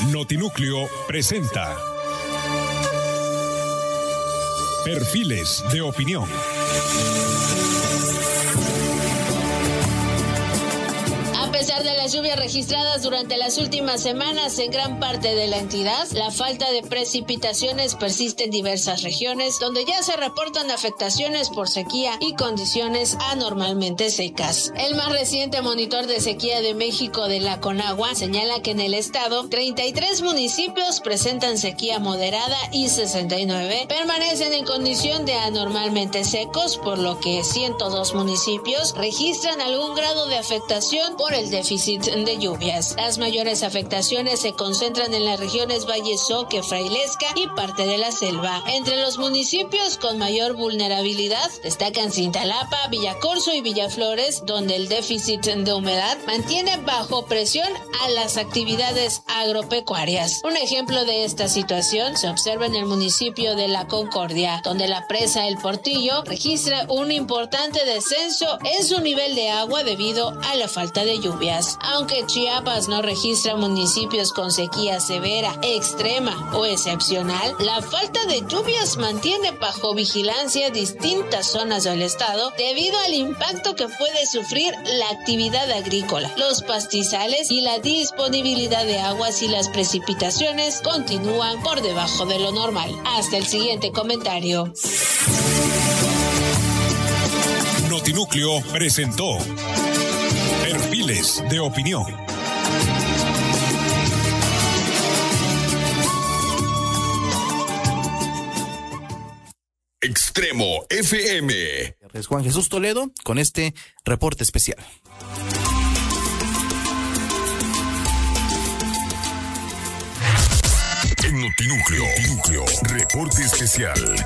Notinúcleo presenta Perfiles de Opinión. A pesar de las lluvias registradas durante las últimas semanas en gran parte de la entidad, la falta de precipitaciones persiste en diversas regiones, donde ya se reportan afectaciones por sequía y condiciones anormalmente secas. El más reciente monitor de sequía de México de la Conagua señala que en el estado 33 municipios presentan sequía moderada y 69 permanecen en condición de anormalmente secos, por lo que 102 municipios registran algún grado de afectación por el déficit de lluvias. Las mayores afectaciones se concentran en las regiones Valle Soque, Frailesca y parte de la selva. Entre los municipios con mayor vulnerabilidad destacan Cintalapa, Villacorso y Villaflores, donde el déficit de humedad mantiene bajo presión a las actividades agropecuarias. Un ejemplo de esta situación se observa en el municipio de La Concordia, donde la presa El Portillo registra un importante descenso en su nivel de agua debido a la falta de lluvias. Aunque Chiapas no registra municipios con sequía severa, extrema o excepcional, la falta de lluvias mantiene bajo vigilancia distintas zonas del estado debido al impacto que puede sufrir la actividad agrícola, los pastizales y la disponibilidad de agua si las precipitaciones continúan por debajo de lo normal. Hasta el siguiente comentario. Notinúcleo presentó Perfiles de Opinión. Extremo FM. Es Juan Jesús Toledo con este reporte especial. En Notinúcleo, reporte especial.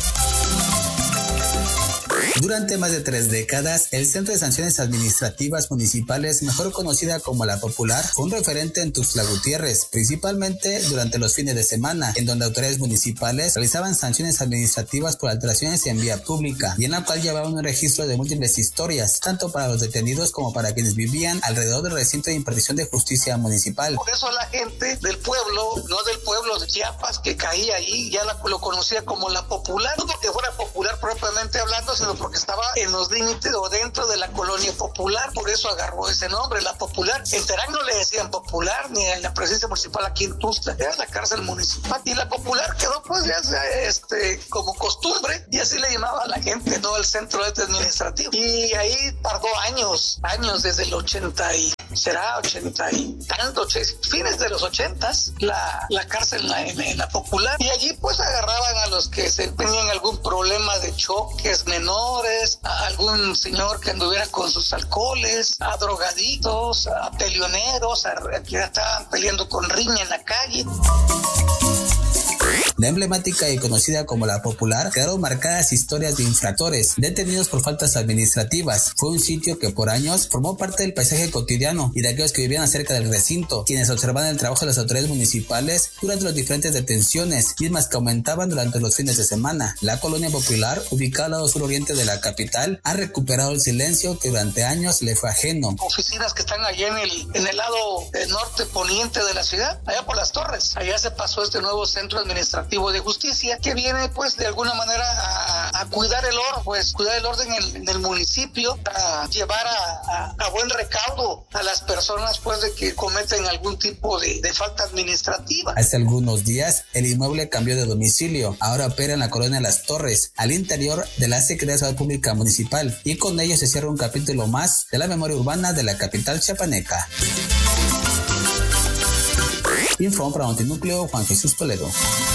Durante más de 3 décadas, el Centro de Sanciones Administrativas Municipales, mejor conocida como La Popular, fue un referente en Tuxtla Gutiérrez, principalmente durante los fines de semana, en donde autoridades municipales realizaban sanciones administrativas por alteraciones en vía pública, y en la cual llevaban un registro de múltiples historias, tanto para los detenidos como para quienes vivían alrededor del recinto de impartición de justicia municipal. Por eso la gente del pueblo, no del pueblo de Chiapas, que caía ahí, ya lo conocía como La Popular, no porque fuera popular propiamente hablando, sino porque estaba en los límites o dentro de la colonia popular, por eso agarró ese nombre, La Popular. En Terán no le decían Popular, ni en la presidencia municipal aquí en Tuxtla, era la cárcel municipal, y La Popular quedó pues ya como costumbre, y así le llamaba a la gente, no el centro administrativo. Y ahí tardó años, desde el 80 y fines de los 80s, la cárcel en La Popular, y allí pues agarraban a los que tenían algún problema de choques menores, a algún señor que anduviera con sus alcoholes, a drogaditos, a peleoneros, que estaban peleando con riña en la calle. La emblemática y conocida como La Popular quedaron marcadas historias de infractores detenidos por faltas administrativas. Fue un sitio que por años formó parte del paisaje cotidiano y de aquellos que vivían cerca del recinto, quienes observaban el trabajo de las autoridades municipales durante las diferentes detenciones, mismas que aumentaban durante los fines de semana. La colonia popular, ubicada al lado suroriente de la capital, ha recuperado el silencio que durante años le fue ajeno. Oficinas que están allá en el lado norte poniente de la ciudad, allá por las Torres, allá se pasó este nuevo centro administrativo de justicia que viene pues de alguna manera a cuidar el orden en el municipio, a llevar a buen recaudo a las personas pues de que cometen algún tipo de falta administrativa. Hace algunos días el inmueble cambió de domicilio, ahora opera en la colonia Las Torres, al interior de la Secretaría de Salud Pública Municipal, y con ello se cierra un capítulo más de la memoria urbana de la capital chiapaneca. Informó para Notinúcleo Juan Jesús Toledo.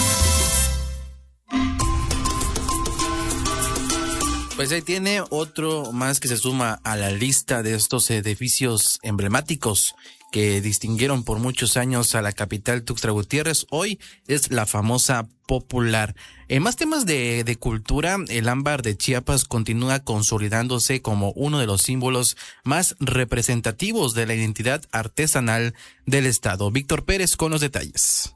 Pues ahí tiene otro más que se suma a la lista de estos edificios emblemáticos que distinguieron por muchos años a la capital Tuxtla Gutiérrez. Hoy es la famosa Popular. En más temas de cultura, el ámbar de Chiapas continúa consolidándose como uno de los símbolos más representativos de la identidad artesanal del estado. Víctor Pérez con los detalles.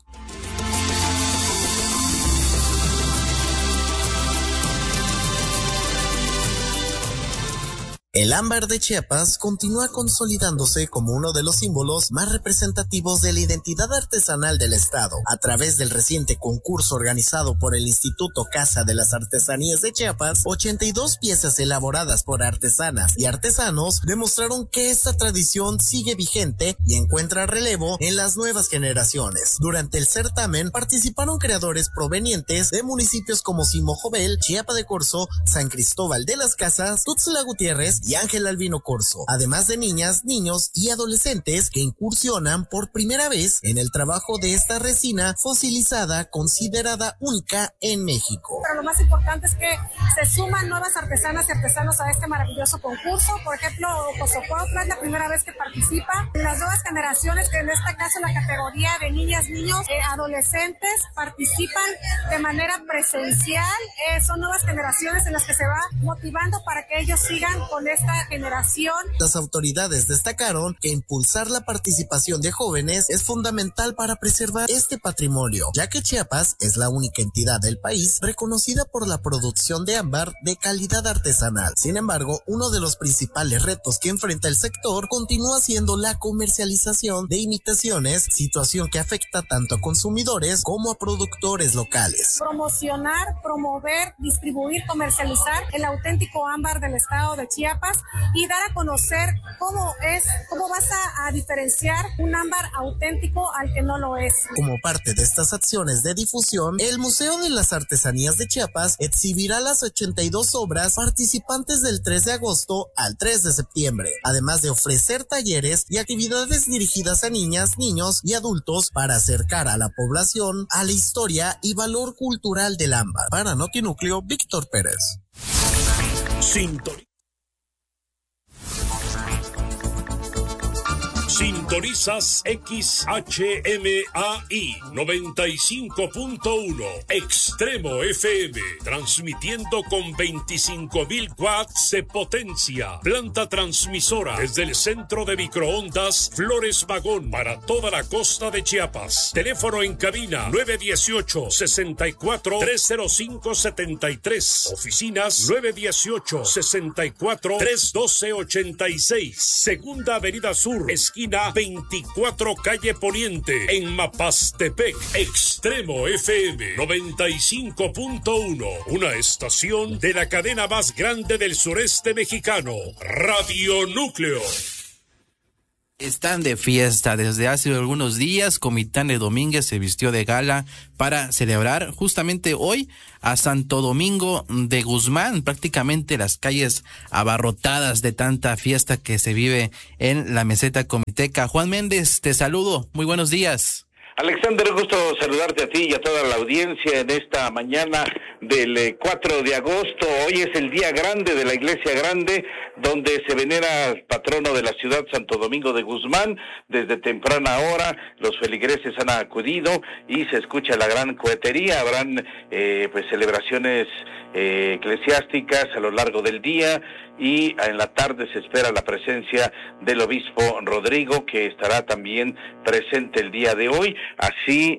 El ámbar de Chiapas continúa consolidándose como uno de los símbolos más representativos de la identidad artesanal del estado. A través del reciente concurso organizado por el Instituto Casa de las Artesanías de Chiapas, 82 piezas elaboradas por artesanas y artesanos demostraron que esta tradición sigue vigente y encuentra relevo en las nuevas generaciones. Durante el certamen participaron creadores provenientes de municipios como Simojovel, Chiapa de Corzo, San Cristóbal de las Casas, Tuxtla Gutiérrez y Ángel Albino Corzo, además de niñas, niños y adolescentes que incursionan por primera vez en el trabajo de esta resina fosilizada considerada única en México. Pero lo más importante es que se suman nuevas artesanas y artesanos a este maravilloso concurso. Por ejemplo, Ocosocuautla es la primera vez que participa. Las nuevas generaciones, que en este caso la categoría de niñas, niños, adolescentes, participan de manera presencial. Son nuevas generaciones en las que se va motivando para que ellos sigan con esta generación. Las autoridades destacaron que impulsar la participación de jóvenes es fundamental para preservar este patrimonio, ya que Chiapas es la única entidad del país reconocida por la producción de ámbar de calidad artesanal. Sin embargo, uno de los principales retos que enfrenta el sector continúa siendo la comercialización de imitaciones, situación que afecta tanto a consumidores como a productores locales. Promocionar, promover, distribuir, comercializar el auténtico ámbar del estado de Chiapas y dar a conocer cómo vas a diferenciar un ámbar auténtico al que no lo es. Como parte de estas acciones de difusión, el Museo de las Artesanías de Chiapas exhibirá las 82 obras participantes del 3 de agosto al 3 de septiembre, además de ofrecer talleres y actividades dirigidas a niñas, niños y adultos para acercar a la población a la historia y valor cultural del ámbar. Para Notinúcleo, Víctor Pérez. Sintonizas XHMAI 95.1 Extremo FM, transmitiendo con 25,000 watts de potencia. Planta transmisora desde el centro de microondas Flores Magón para toda la costa de Chiapas. Teléfono en cabina 918-64-305-73. Oficinas 918-64-312-86. Segunda Avenida Sur, esquina 24 calle Poniente, en Mapastepec. Extremo FM 95.1, una estación de la cadena más grande del sureste mexicano, Radio Núcleo. Están de fiesta. Desde hace algunos días, Comitán de Domínguez se vistió de gala para celebrar justamente hoy a Santo Domingo de Guzmán. Prácticamente las calles abarrotadas de tanta fiesta que se vive en la meseta comiteca. Juan Méndez, te saludo. Muy buenos días. Alexander, gusto saludarte a ti y a toda la audiencia en esta mañana del 4 de agosto. Hoy es el día grande de la Iglesia Grande, donde se venera al patrono de la ciudad, Santo Domingo de Guzmán. Desde temprana hora los feligreses han acudido y se escucha la gran cohetería. Habrán celebraciones eclesiásticas a lo largo del día, y en la tarde se espera la presencia del obispo Rodrigo, que estará también presente el día de hoy. Así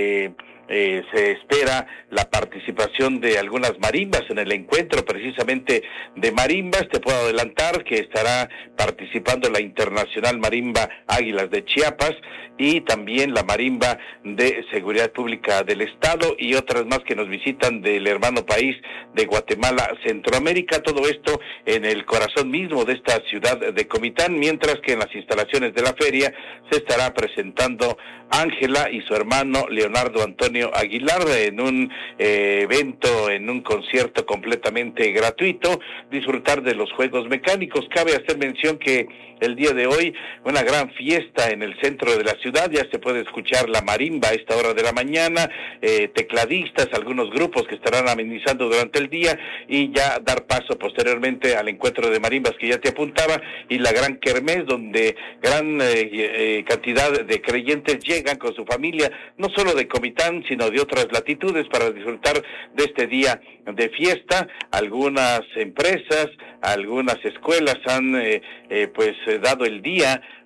se espera la participación de algunas marimbas en el encuentro precisamente de marimbas. Te puedo adelantar que estará participando la Internacional Marimba Águilas de Chiapas y también la Marimba de Seguridad Pública del Estado y otras más que nos visitan del hermano país de Guatemala, Centroamérica. Todo esto en el corazón mismo de esta ciudad de Comitán, mientras que en las instalaciones de la feria se estará presentando Ángela y su hermano Leonardo Antonio Aguilar en un evento, en un concierto completamente gratuito, disfrutar de los juegos mecánicos. Cabe hacer mención que el día de hoy una gran fiesta en el centro de la ciudad. Ya se puede escuchar la marimba a esta hora de la mañana, tecladistas, algunos grupos que estarán amenizando durante el día, y ya dar paso posteriormente al encuentro de marimbas que ya te apuntaba, y la gran kermés, donde gran cantidad de creyentes llegan con su familia, no solo de Comitán, sino de otras latitudes, para disfrutar de este día de fiesta. Algunas empresas, algunas escuelas han dado el día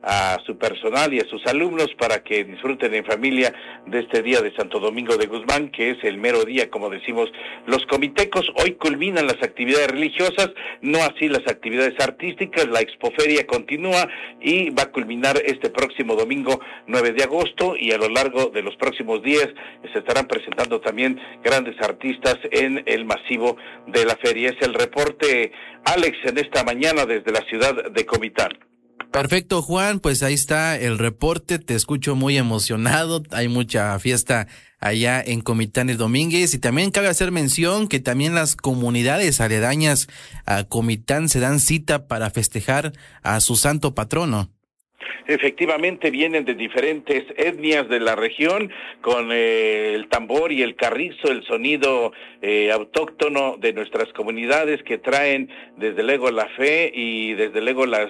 a su personal y a sus alumnos para que disfruten en familia de este día de Santo Domingo de Guzmán, que es el mero día, como decimos los comitecos. Hoy culminan las actividades religiosas, no así las actividades artísticas. La expoferia continúa y va a culminar este próximo domingo 9 de agosto, y a lo largo de los próximos días se estarán presentando también grandes artistas en el masivo de la feria. Es el reporte, Alex, en esta mañana desde la ciudad de Comitán. Perfecto, Juan, pues ahí está el reporte, te escucho muy emocionado, hay mucha fiesta allá en Comitán de Domínguez, y también cabe hacer mención que también las comunidades aledañas a Comitán se dan cita para festejar a su santo patrono. Efectivamente, vienen de diferentes etnias de la región con el tambor y el carrizo, el sonido autóctono de nuestras comunidades, que traen desde luego la fe y desde luego las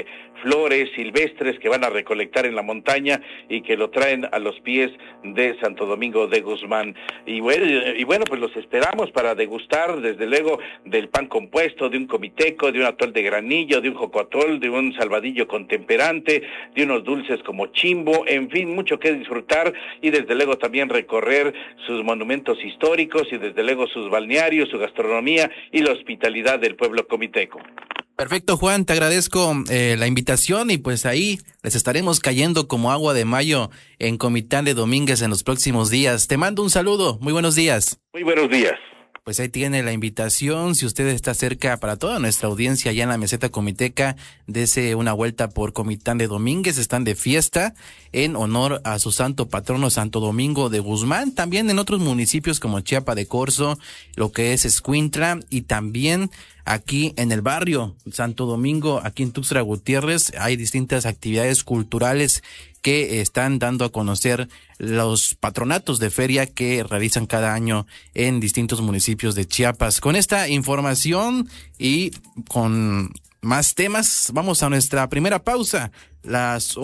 flores silvestres que van a recolectar en la montaña y que lo traen a los pies de Santo Domingo de Guzmán. Y bueno, pues los esperamos para degustar desde luego del pan compuesto, de un comiteco, de un atol de granillo, de un jocotol, de un salvadillo con temperante, de unos dulces como chimbo, en fin, mucho que disfrutar, y desde luego también recorrer sus monumentos históricos y desde luego sus balnearios, su gastronomía y la hospitalidad del pueblo comiteco. Perfecto, Juan, te agradezco la invitación, y pues ahí les estaremos cayendo como agua de mayo en Comitán de Domínguez en los próximos días. Te mando un saludo, muy buenos días. Muy buenos días. Pues ahí tiene la invitación, si usted está cerca, para toda nuestra audiencia allá en la meseta comiteca, dese una vuelta por Comitán de Domínguez, están de fiesta en honor a su santo patrono Santo Domingo de Guzmán, también en otros municipios como Chiapa de Corzo, lo que es Escuintla, y también aquí en el barrio Santo Domingo, aquí en Tuxtla Gutiérrez, hay distintas actividades culturales que están dando a conocer los patronatos de feria que realizan cada año en distintos municipios de Chiapas. Con esta información y con más temas, vamos a nuestra primera pausa, las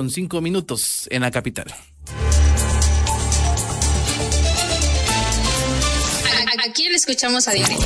8:05 en la capital. ¿A quién le escuchamos a diario?